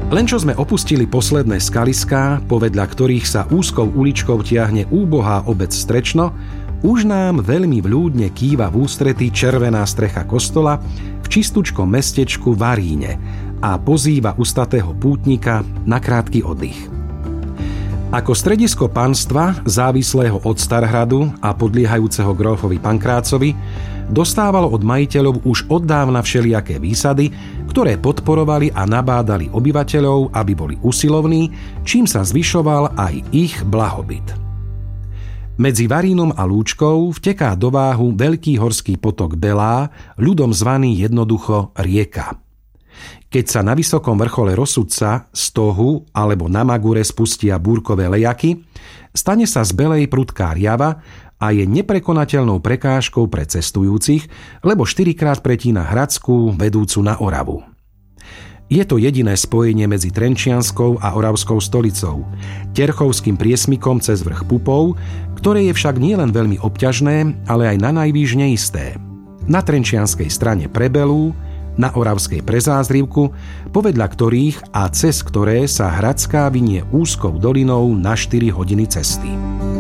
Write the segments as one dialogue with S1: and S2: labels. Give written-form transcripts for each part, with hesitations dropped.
S1: Len čo sme opustili posledné skaliská, povedľa ktorých sa úzkou uličkou tiahne úbohá obec Strečno, už nám veľmi vľúdne kýva v ústrety červená strecha kostola v čistučkom mestečku Varíne a pozýva ustatého pútnika na krátky oddych. Ako stredisko panstva, závislého od Starhradu a podliehajúceho grófovi Pankrácovi, dostávalo od majiteľov už oddávna všelijaké výsady, ktoré podporovali a nabádali obyvateľov, aby boli usilovní, čím sa zvyšoval aj ich blahobyt. Medzi Varínom a Lúčkou vteká do váhu veľký horský potok Belá, ľudom zvaný jednoducho rieka. Keď sa na vysokom vrchole Rozsudca, Stohu alebo na Magure spustia búrkové lejaky, stane sa z Belej prudká riava a je neprekonateľnou prekážkou pre cestujúcich, lebo 4-krát pretína Hradskú, vedúcu na Oravu. Je to jediné spojenie medzi Trenčianskou a Oravskou stolicou, Terchovským priesmykom cez vrch Pupov, ktoré je však nielen veľmi obťažné, ale aj na najvýš neisté. Na trenčianskej strane pre Belú, na Oravskej pre Zázrivku, povedľa ktorých a cez ktoré sa Hradská vinie úzkou dolinou na 4 hodiny cesty.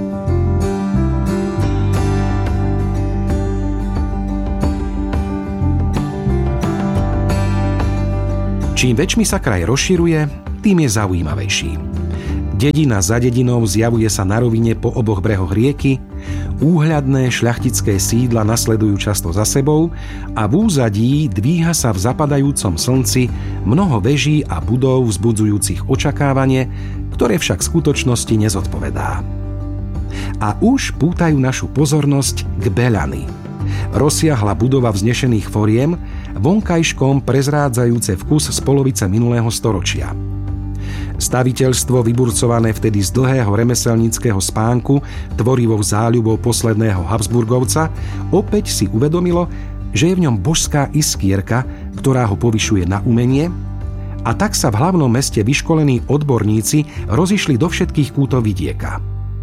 S1: Čím väčšmi sa kraj rozširuje, tým je zaujímavejší. Dedina za dedinou zjavuje sa na rovine po oboch brehoch rieky, úhľadné šľachtické sídla nasledujú často za sebou a v úzadí dvíha sa v zapadajúcom slnci mnoho veží a budov vzbudzujúcich očakávanie, ktoré však skutočnosti nezodpovedá. A už pútajú našu pozornosť k Beľany. Rozsiahla budova vznešených foriem, vonkajškom prezrádzajúce vkus z polovice minulého storočia. Staviteľstvo, vyburcované vtedy z dlhého remeselníckeho spánku tvorivou záľubou posledného Habsburgovca, opäť si uvedomilo, že je v ňom božská iskierka, ktorá ho povyšuje na umenie, a tak sa v hlavnom meste vyškolení odborníci rozišli do všetkých kútov vidieka.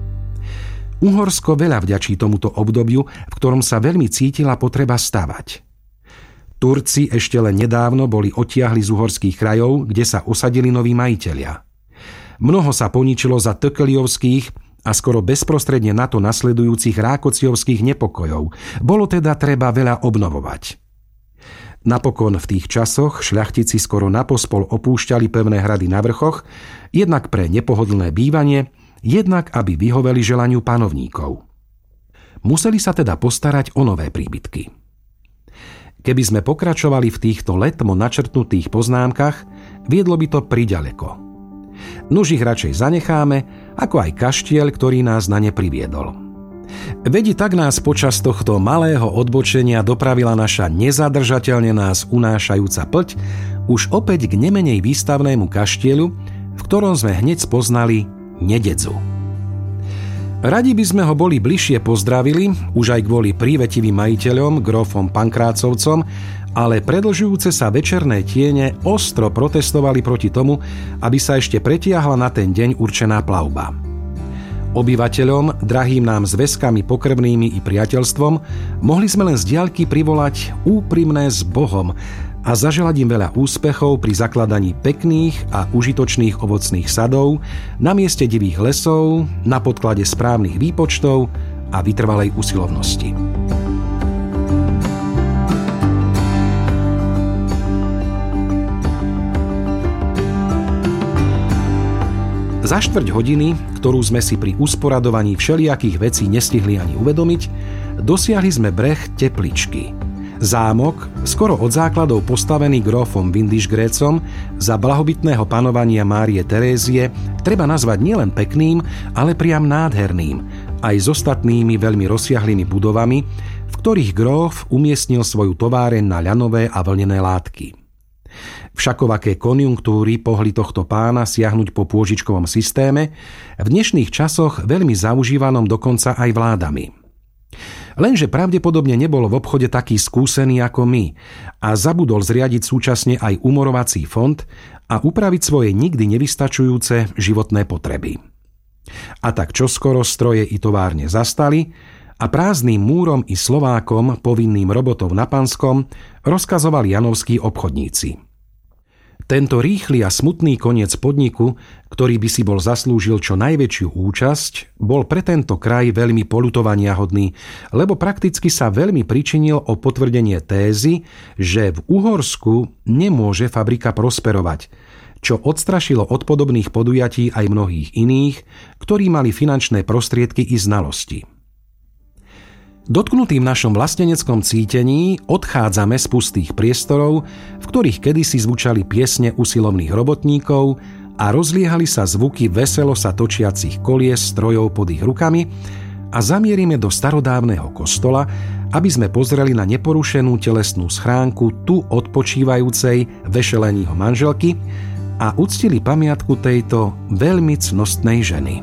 S1: Uhorsko veľa vďačí tomuto obdobiu, v ktorom sa veľmi cítila potreba stavať. Turci ešte len nedávno boli odtiahli z uhorských krajov, kde sa osadili noví majitelia. Mnoho sa poničilo za Tököliovských a skoro bezprostredne na to nasledujúcich Rákociovských nepokojov. Bolo teda treba veľa obnovovať. Napokon v tých časoch šľachtici skoro napospol opúšťali pevné hrady na vrchoch, jednak pre nepohodlné bývanie, jednak aby vyhoveli želaniu panovníkov. Museli sa teda postarať o nové príbytky. Keby sme pokračovali v týchto letmo načrtnutých poznámkach, viedlo by to priďaleko. Nuž ich radšej zanecháme, ako aj kaštieľ, ktorý nás na ne priviedol. Vedi tak nás počas tohto malého odbočenia dopravila naša nezadržateľne nás unášajúca plť už opäť k nemenej výstavnému kaštieľu, v ktorom sme hneď spoznali Nededzu. Radi by sme ho boli bližšie pozdravili, už aj kvôli prívetivým majiteľom, grófom Pankrácovcom, ale predlžujúce sa večerné tiene ostro protestovali proti tomu, aby sa ešte pretiahla na ten deň určená plavba. Obyvateľom, drahým nám zväzkami pokrvnými i priateľstvom, mohli sme len z diaľky privolať úprimné s Bohom a zaželať im veľa úspechov pri zakladaní pekných a užitočných ovocných sadov, na mieste divých lesov, na podklade správnych výpočtov a vytrvalej usilovnosti. Za 4 hodiny, ktorú sme si pri usporadovaní všelijakých vecí nestihli ani uvedomiť, dosiahli sme breh Tepličky. Zámok, skoro od základov postavený grófom Windischgrätzom za blahobytného panovania Márie Terézie, treba nazvať nielen pekným, ale priam nádherným, aj s ostatnými veľmi rozsiahlými budovami, v ktorých gróf umiestnil svoju továreň na ľanové a vlnené látky. Všakovaké konjunktúry pohli tohto pána siahnuť po pôžičkovom systéme, v dnešných časoch veľmi zaužívanom dokonca aj vládami. Lenže pravdepodobne nebol v obchode taký skúsený ako my a zabudol zriadiť súčasne aj umorovací fond a upraviť svoje nikdy nevystačujúce životné potreby. A tak čoskoro stroje i továrne zastali a prázdnym múrom i Slovákom, povinným robotov na Panskom, rozkazovali janovskí obchodníci. Tento rýchly a smutný koniec podniku, ktorý by si bol zaslúžil čo najväčšiu účasť, bol pre tento kraj veľmi poľutovaniahodný, lebo prakticky sa veľmi pričinil o potvrdenie tézy, že v Uhorsku nemôže fabrika prosperovať, čo odstrašilo od podobných podujatí aj mnohých iných, ktorí mali finančné prostriedky i znalosti. Dotknutým našom vlasteneckom cítení odchádzame z pustých priestorov, v ktorých kedysi zvučali piesne usilovných robotníkov a rozliehali sa zvuky veselo sa točiacich kolies strojov pod ich rukami a zamierime do starodávneho kostola, aby sme pozreli na neporušenú telesnú schránku tu odpočívajúcej Vešeleního manželky a uctili pamiatku tejto veľmi cnostnej ženy.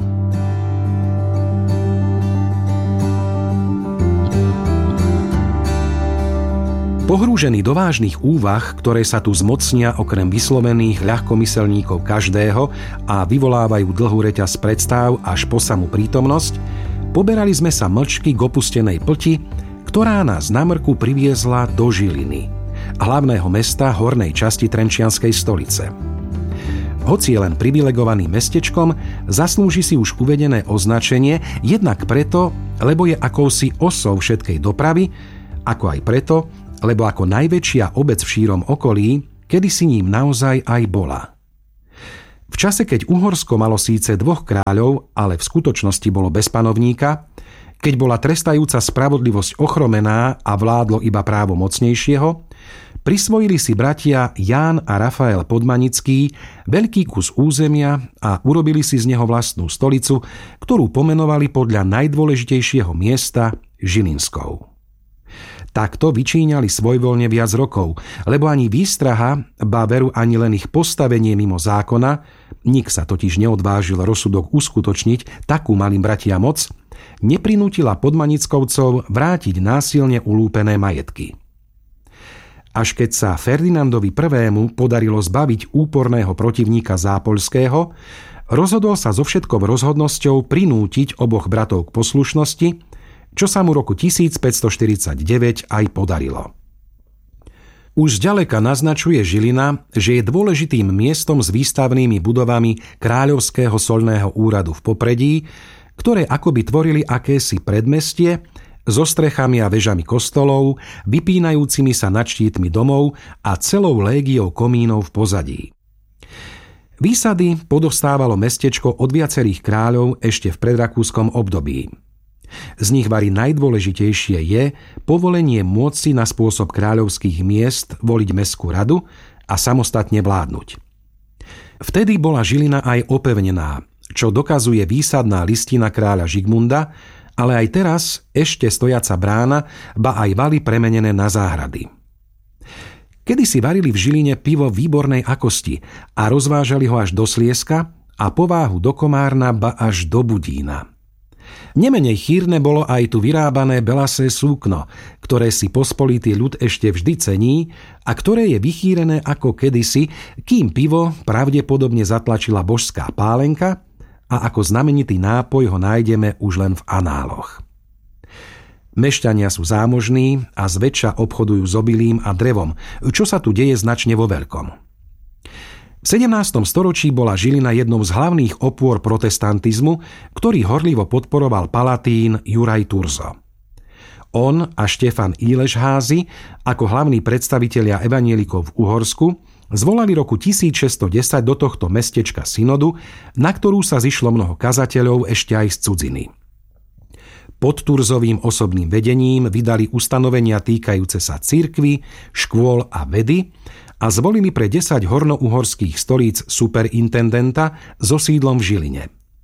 S1: Pohrúžený do vážnych úvah, ktoré sa tu zmocnia okrem vyslovených ľahkomyselníkov každého a vyvolávajú dlhú reťaz predstáv až po samú prítomnosť, poberali sme sa mlčky k opustenej plti, ktorá nás na mrku priviezla do Žiliny, hlavného mesta hornej časti Trenčianskej stolice. Hoci je len privilegovaným mestečkom, zaslúži si už uvedené označenie jednak preto, lebo je akousi osou všetkej dopravy, ako aj preto, lebo ako najväčšia obec v šírom okolí, kedysi ním naozaj aj bola. V čase, keď Uhorsko malo síce 2 kráľov, ale v skutočnosti bolo bez panovníka, keď bola trestajúca spravodlivosť ochromená a vládlo iba právo mocnejšieho, prisvojili si bratia Ján a Rafael Podmanický veľký kus územia a urobili si z neho vlastnú stolicu, ktorú pomenovali podľa najdôležitejšieho miesta Žilinskou. Takto vyčíňali svojvoľne viac rokov, lebo ani výstraha, ba veru ani len ich postavenie mimo zákona, nik sa totiž neodvážil rozsudok uskutočniť, takú mali bratia moc, neprinútila Podmanickovcov vrátiť násilne ulúpené majetky. Až keď sa Ferdinandovi I. podarilo zbaviť úporného protivníka Zápolského, rozhodol sa so všetkou rozhodnosťou prinútiť oboch bratov k poslušnosti, čo sa mu roku 1549 aj podarilo. Už zďaleka naznačuje Žilina, že je dôležitým miestom s výstavnými budovami Kráľovského soľného úradu v popredí, ktoré akoby tvorili akési predmestie so strechami a vežami kostolov, vypínajúcimi sa nad štítmi domov a celou légiou komínov v pozadí. Výsady podostávalo mestečko od viacerých kráľov ešte v predrakúskom období. Z nich vari najdôležitejšie je povolenie môcť si na spôsob kráľovských miest voliť mestskú radu a samostatne vládnuť. Vtedy bola Žilina aj opevnená, čo dokazuje výsadná listina kráľa Žigmunda, ale aj teraz ešte stojaca brána, ba aj valy premenené na záhrady. Kedysi varili v Žiline pivo výbornej akosti a rozvážali ho až do Slieska a pováhu do Komárna, ba až do Budína. Nemenej chýrne bolo aj tu vyrábané belasé súkno, ktoré si pospolitý ľud ešte vždy cení a ktoré je vychýrené ako kedysi, kým pivo pravdepodobne zatlačila božská pálenka a ako znamenitý nápoj ho nájdeme už len v análoch. Mešťania sú zámožní a zväčša obchodujú s obilím a drevom, čo sa tu deje značne vo veľkom. V 17. storočí bola Žilina jednou z hlavných opôr protestantizmu, ktorý horlivo podporoval palatín Juraj Turzo. On a Štefan Ilešházy ako hlavní predstavitelia evanielikov v Uhorsku zvolali roku 1610 do tohto mestečka synodu, na ktorú sa zišlo mnoho kazateľov ešte aj z cudziny. Pod Turzovým osobným vedením vydali ustanovenia týkajúce sa cirkvi, škôl a vedy a zvolili pre 10 hornouhorských stolíc superintendenta so sídlom v Žiline.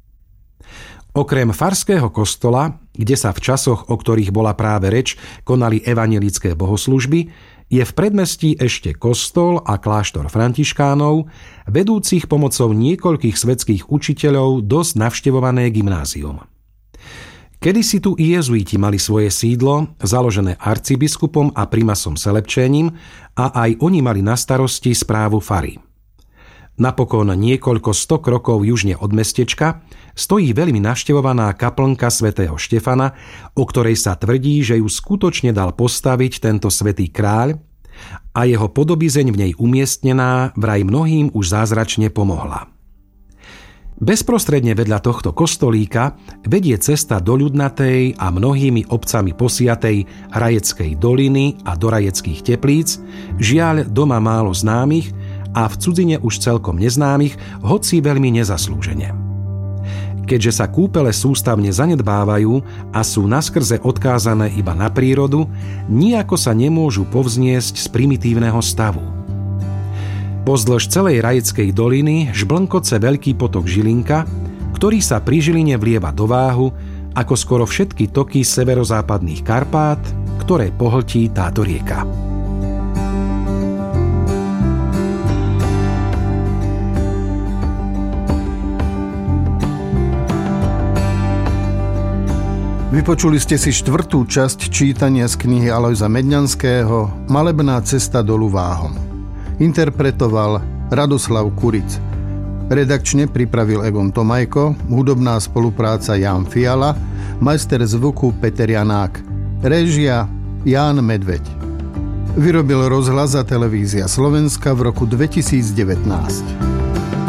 S1: Okrem farského kostola, kde sa v časoch, o ktorých bola práve reč, konali evanjelické bohoslužby, je v predmestí ešte kostol a kláštor františkánov, vedúcich pomocou niekoľkých svetských učiteľov dosť navštevované gymnázium. Kedysi tu i jezuiti mali svoje sídlo, založené arcibiskupom a primasom Selepčením, a aj oni mali na starosti správu fary. Napokon niekoľko 100 krokov južne od mestečka stojí veľmi navštevovaná kaplnka svätého Štefana, o ktorej sa tvrdí, že ju skutočne dal postaviť tento svätý kráľ, a jeho podobizeň v nej umiestnená vraj mnohým už zázračne pomohla. Bezprostredne vedľa tohto kostolíka vedie cesta do ľudnatej a mnohými obcami posiatej Rajeckej doliny a do Rajeckých Teplíc, žiaľ doma málo známych a v cudzine už celkom neznámych, hoci veľmi nezaslúžene. Keďže sa kúpele sústavne zanedbávajú a sú naskrze odkázané iba na prírodu, nijako sa nemôžu povzniesť z primitívneho stavu. Pozdĺž celej Rajeckej doliny žblnkoce veľký potok Žilinka, ktorý sa pri Žiline vlieva do Váhu ako skoro všetky toky severozápadných Karpát, ktoré pohltí táto rieka.
S2: Vypočuli ste si 4. časť čítania z knihy Alojza Medňanského Malebná cesta dolu Váhom. Interpretoval Radoslav Kuric. Redakčne pripravil Egon Tomajko, hudobná spolupráca Ján Fiala, majster zvuku Peter Janák, réžia Ján Medveď. Vyrobil Rozhlas a Televízia Slovenska v roku 2019.